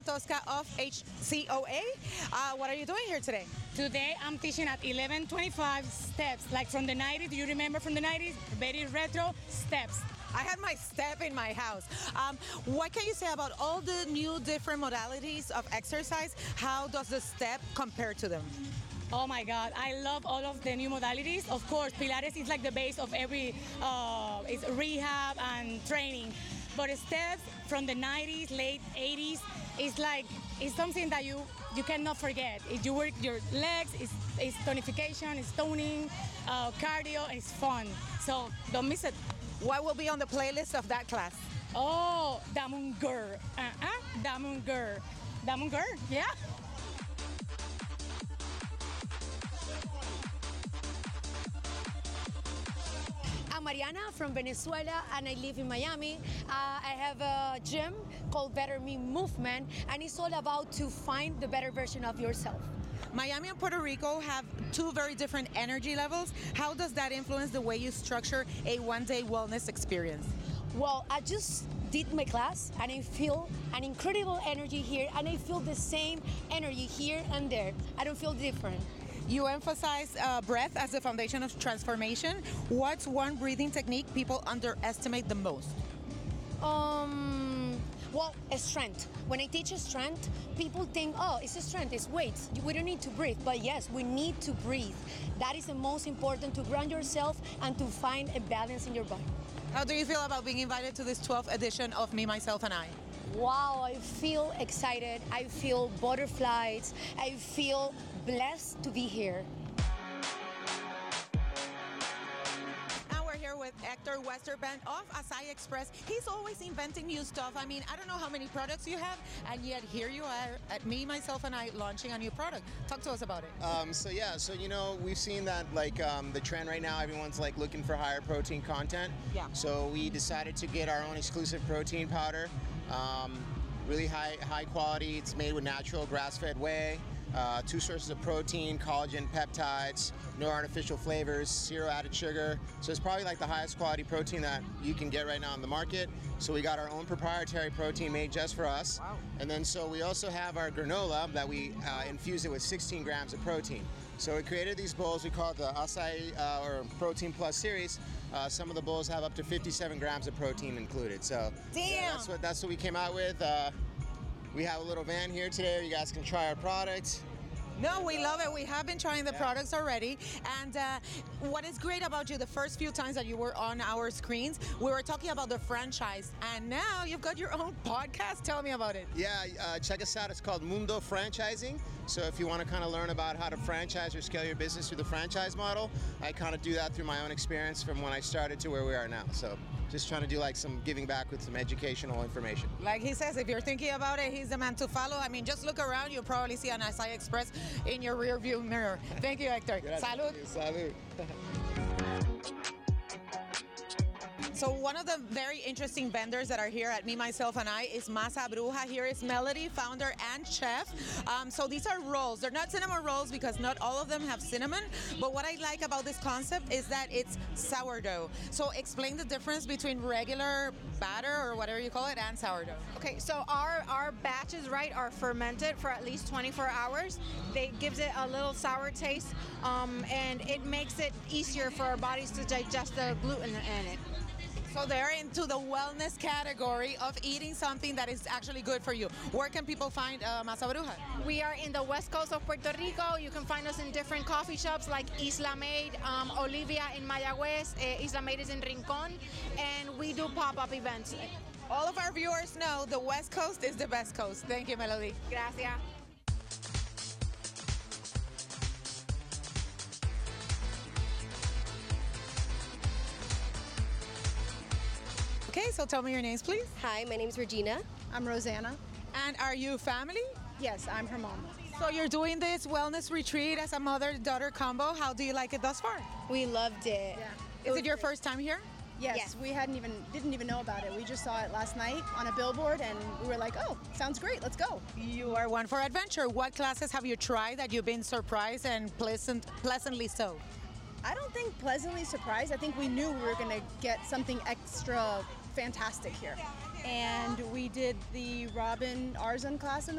Tosca of HCOA. What are you doing here today? Today I'm teaching at 11:25 steps, like from the 90s. You remember from the 90s? Very retro steps. I had my step in my house. What can you say about all the new different modalities of exercise? How does the step compare to them? Oh my God, I love all of the new modalities. Of course, Pilates is like the base of every it's rehab and training. But steps from the 90s, late 80s, it's something that you cannot forget. If you work your legs, it's tonification, it's toning, cardio, it's fun. So don't miss it. What will be on the playlist of that class? Oh, Damunger. Damunger. Damunger, yeah. I'm Mariana from Venezuela and I live in Miami. I have a gym called Better Me Movement, and it's all about to find the better version of yourself. Miami and Puerto Rico have two very different energy levels. How does that influence the way you structure a one-day wellness experience? Well, I just did my class and I feel an incredible energy here, and I feel the same energy here and there. I don't feel different. You emphasize breath as the foundation of transformation. What's one breathing technique people underestimate the most? Well, strength. When I teach strength, people think, oh, it's a strength, it's weights. We don't need to breathe. But yes, we need to breathe. That is the most important, to ground yourself and to find a balance in your body. How do you feel about being invited to this 12th edition of Me, Myself, and I? Wow, I feel excited. I feel butterflies. I feel blessed to be here. Here with Hector Westerbank of Acai Express. He's always inventing new stuff. I mean, I don't know how many products you have, and yet here you are at Me, Myself, and I launching a new product. Talk to us about it. So you know, we've seen that the trend right now, everyone's like looking for higher protein content. Yeah. So we decided to get our own exclusive protein powder. Really high quality. It's made with natural grass-fed whey. 2 sources of protein, collagen, peptides, no artificial flavors, 0 added sugar. So it's probably like the highest quality protein that you can get right now on the market. So we got our own proprietary protein made just for us. Wow. And then so we also have our granola that we infuse it with 16 grams of protein. So we created these bowls. We call it the Acai or Protein Plus series. Some of the bowls have up to 57 grams of protein included. So damn. Yeah, that's what we came out with. We have a little van here today where you guys can try our products. No, we love it. We have been trying the products already. And what is great about you, the first few times that you were on our screens, we were talking about the franchise. And now you've got your own podcast. Tell me about it. Yeah, check us out. It's called Mundo Franchising. So if you want to kind of learn about how to franchise or scale your business through the franchise model, I kind of do that through my own experience from when I started to where we are now. So just trying to do like some giving back with some educational information. Like he says, if you're thinking about it, he's the man to follow. I mean, just look around. You'll probably see an Acai Express in your rear view mirror. Thank you, Hector. Salud. Salud. So one of the very interesting vendors that are here at Me, Myself, and I is Masa Bruja. Here is Melody, founder and chef. So these are rolls. They're not cinnamon rolls because not all of them have cinnamon. But what I like about this concept is that it's sourdough. So explain the difference between regular batter or whatever you call it and sourdough. Okay, so our batches, right, are fermented for at least 24 hours. They gives it a little sour taste, and it makes it easier for our bodies to digest the gluten in it. So they're into the wellness category of eating something that is actually good for you. Where can people find Masa Bruja? We are in the west coast of Puerto Rico. You can find us in different coffee shops like Isla Made, Olivia in Mayagüez, Isla Made is in Rincon, and we do pop-up events. All of our viewers know the West Coast is the best coast. Thank you, Melody. Gracias. Okay, so tell me your names, please. Hi, my name's Regina. I'm Rosanna. And are you family? Yes, I'm her mom. So you're doing this wellness retreat as a mother-daughter combo. How do you like it thus far? We loved it. Yeah. Is it your first time here? Yes, we didn't even know about it. We just saw it last night on a billboard and we were like, oh, sounds great, let's go. You are one for adventure. What classes have you tried that you've been surprised and pleasantly so? I don't think pleasantly surprised. I think we knew we were going to get something extra fantastic here. And we did the Robin Arzon class in the